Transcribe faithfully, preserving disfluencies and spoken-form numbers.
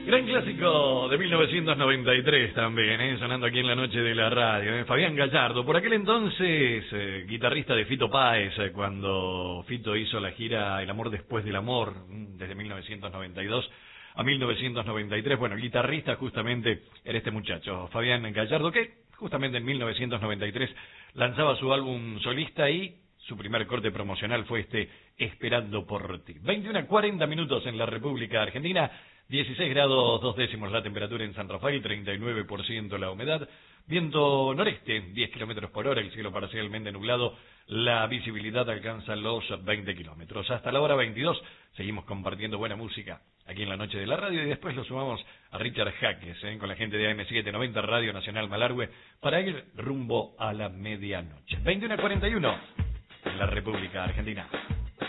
Gran clásico de mil novecientos noventa y tres también, ¿eh? Sonando aquí en la noche de la radio. ¿eh? Fabián Gallardo, por aquel entonces eh, guitarrista de Fito Páez, eh, cuando Fito hizo la gira El amor después del amor, desde mil novecientos noventa y dos a mil novecientos noventa y tres. Bueno, el guitarrista justamente era este muchacho, Fabián Gallardo, que justamente en mil novecientos noventa y tres lanzaba su álbum solista y su primer corte promocional fue este Esperando por ti. veintiuno a cuarenta minutos en la República Argentina, dieciséis grados dos décimos la temperatura en San Rafael, treinta y nueve por ciento la humedad, viento noreste, diez kilómetros por hora, el cielo parcialmente nublado, la visibilidad alcanza los veinte kilómetros. Hasta la hora veintidós seguimos compartiendo buena música aquí en la noche de la radio y después lo sumamos a Richard Jaques, ¿eh? con la gente de A M setecientos noventa Radio Nacional Malargüe para ir rumbo a la medianoche. veintiuno a cuarenta y uno en la República Argentina.